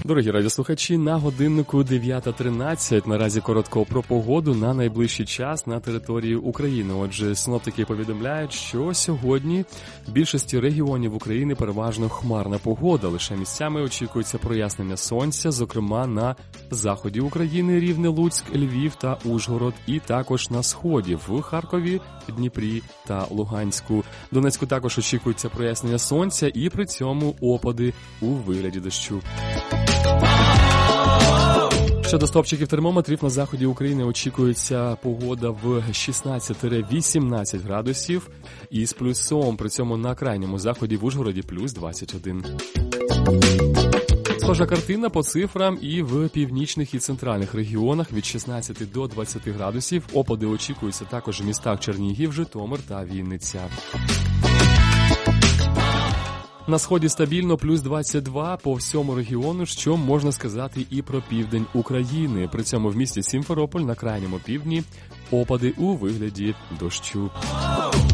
Дорогі радіослухачі, на годиннику 9:13. Наразі коротко про погоду на найближчий час на території України. Отже, синоптики повідомляють, що сьогодні в більшості регіонів України переважно хмарна погода. Лише місцями очікується прояснення сонця, зокрема на заході України, Рівне, Луцьк, Львів та Ужгород, і також на сході в Харкові, Дніпрі та Луганську. В Донецьку також очікується прояснення сонця і при цьому опади у вигляді дощу. Щодо стопчиків термометрів, на заході України очікується погода в 16-18 градусів із плюсом, при цьому на крайньому заході в Ужгороді плюс 21. Схожа картина по цифрам і в північних і центральних регіонах від 16 до 20 градусів. Опади очікуються також в містах Чернігів, Житомир та Вінниця. На сході стабільно плюс 22 по всьому регіону, що можна сказати і про південь України. При цьому в місті Сімферополь на крайньому півдні опади у вигляді дощу.